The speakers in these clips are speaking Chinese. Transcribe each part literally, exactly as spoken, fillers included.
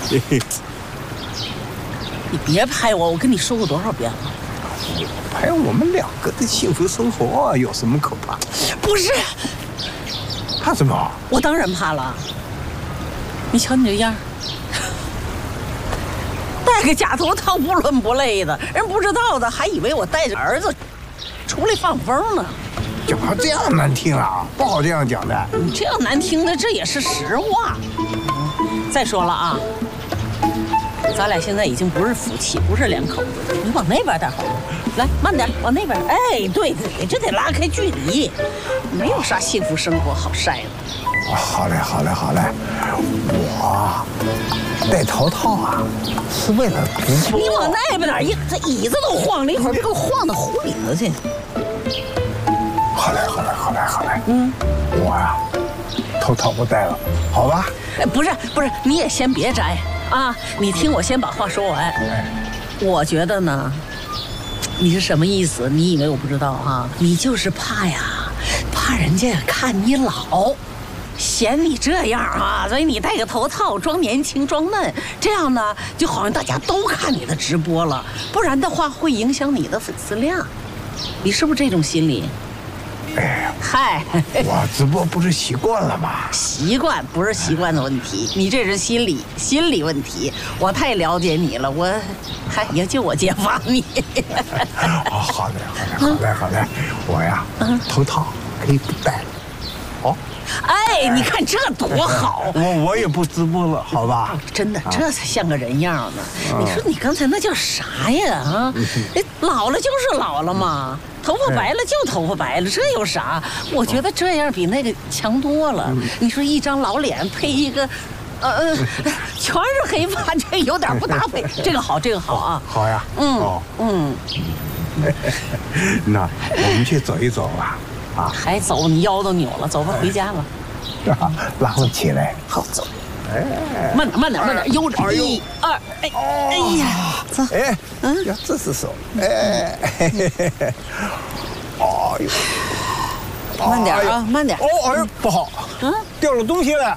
你别拍我，我跟你说过多少遍了？ 拍我们两个的幸福生活有什么可怕？ 不是， 怕什么？ 我当然怕了。你瞧你这样，戴个假头套不伦不类的，人不知道的还以为我带着儿子出来放风呢。 讲话这样难听啊，不好这样讲的。 你这样难听的，这也是实话。再说了啊，咱俩现在已经不是夫妻，不是两口子，你往那边点好，来慢点，往那边。哎，对对对，这得拉开距离，没有啥幸福生活好晒的。 好嘞，好嘞，好嘞。我戴头套啊，是为了突破。 你往那边点，一这椅子都晃了一会儿，别给我晃到湖里头去。 好嘞，好嘞，好嘞，好嘞。嗯，我呀，头套不戴了，好吧？ 不是不是，你也先别摘啊！你听我先把话说完。我觉得呢，你是什么意思？你以为我不知道啊？你就是怕呀，怕人家看你老，嫌你这样啊，所以你戴个头套装年轻装嫩，这样呢就好像大家都看你的直播了，不然的话会影响你的粉丝量。你是不是这种心理？ 哎， 嗨， 我直播不是习惯了吗？ 习惯不是习惯的问题，你这是心理心理问题。我太了解你了，我还也就我揭发你。 哦，好嘞，好嘞，好嘞，好嘞，我呀，头套可以不戴。哦， 哎，你看这多好！ 我我也不直播了，好吧？ 真的，这才像个人样呢。你说你刚才那叫啥呀？啊，老了就是老了嘛。头发白了就头发白了，这有啥？我觉得这样比那个强多了。你说一张老脸配一个，呃，全是黑发，这有点不搭配。这个好，这个好啊。 好呀。 嗯嗯。 那我们去走一走吧。啊， 还走？你腰都扭了，走吧，回家吧。 拉我起来。 好，走。哎，慢点，慢点，慢点，悠着。一二，哎，哎呀，走。 哎，嗯，呀，这是手。哎，哎呦， 慢点啊，慢点。 哦，哎呦，不好，嗯，掉了东西了。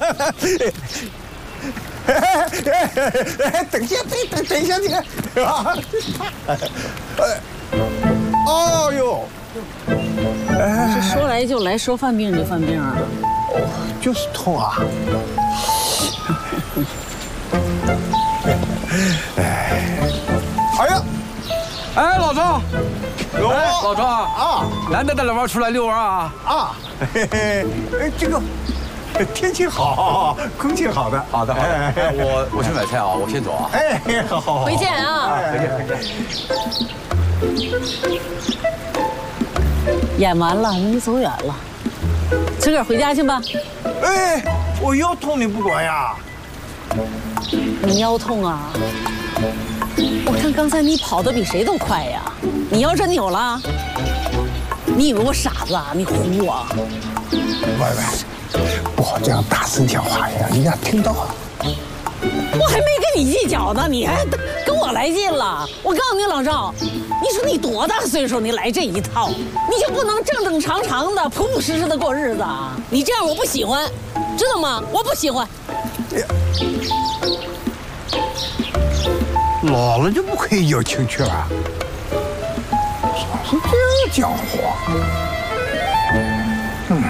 哎哎哎，等一下，等等一下，你。哎呦， 这说来就来，说犯病就犯病啊。 哦，就是痛啊。哎，哎呀， 哎，老赵， 哎， 老赵啊， 难得带老伴出来遛弯啊！ 啊，嘿嘿，哎，这个天气好，空气好的， 好的，好的。哎，我我去买菜啊，我先走啊。 哎，好好好， 回见啊， 回见回见。 演完了，你走远了，自个儿回家去吧。 哎，我腰痛你不管呀？ 你腰痛啊？我看刚才你跑得比谁都快呀！你腰真扭了？你以为我傻子啊？你唬我？ 喂喂，不好这样大声讲话呀，人家听到了。 我还没跟你计较呢，你还跟我来劲了？我告诉你，老赵，你说你多大岁数，你来这一套，你就不能正正常常的、朴朴实实的过日子啊？你这样我不喜欢，知道吗？我不喜欢。 老了就不可以有情趣了，总是这样讲话。嗯，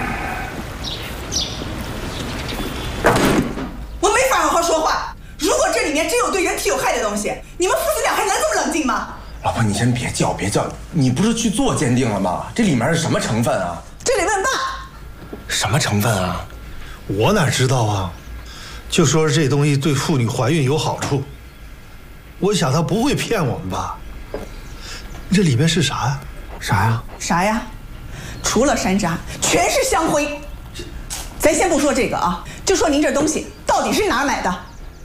我没法好好说话。如果这里面真有对人体有害的东西，你们父子俩还能这么冷静吗？ 老婆，你先别叫，别叫，你不是去做鉴定了吗？这里面是什么成分啊？ 这得问爸。 什么成分啊？ 我哪知道啊？就说这东西对妇女怀孕有好处。我想他不会骗我们吧？这里面是啥呀？ 啥呀？ 啥呀？除了山楂，全是香灰。咱先不说这个啊，就说您这东西到底是哪儿买的？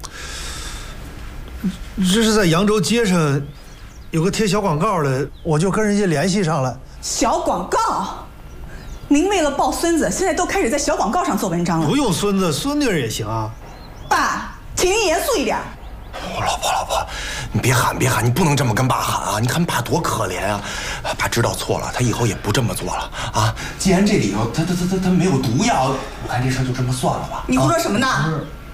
这是在扬州街上有个贴小广告的，我就跟人家联系上了。 小广告？您为了抱孙子，现在都开始在小广告上做文章了？ 不用孙子，孙女也行啊。 爸，请您严肃一点。 我老婆，老婆，你别喊，别喊，你不能这么跟爸喊啊！你看爸多可怜啊！爸知道错了，他以后也不这么做了啊！既然这里头他他他他他没有毒药，我看这事就这么算了吧。 你胡说什么呢？ 啊